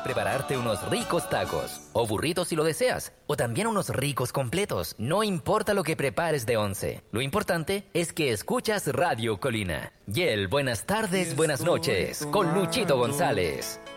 prepararte unos ricos tacos, o burritos si lo deseas, o también unos ricos completos. No importa lo que prepares de once, lo importante es que escuchas Radio Colina. Y el buenas tardes, buenas noches, con Luchito González.